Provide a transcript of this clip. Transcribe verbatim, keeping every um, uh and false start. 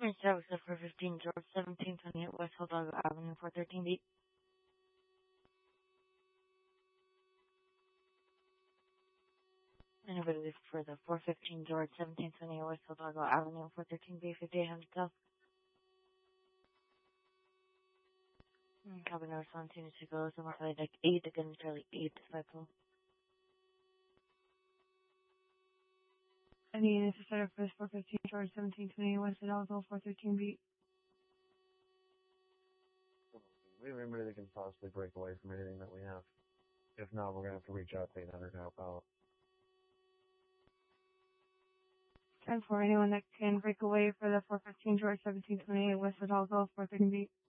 Emergency service for fifteen George seventeen twenty-eight West Hidalgo Avenue four thirteen B. Anybody for the four fifteen George seventeen twenty-eight West Hidalgo Avenue four thirteen B fifty-eight hundred South. Cabin number seventeen to go somewhere flight deck eight again Charlie eight cycle. Any units are set up for this four fifteen George seventeen twenty-eight West Hidalgo four thirteen B. We have anybody that can possibly break away from anything that we have. If not, we're going to have to reach out to eight hundred to help out. ten four, anyone that can break away for the four fifteen George seventeen twenty-eight West Hidalgo four thirteen B.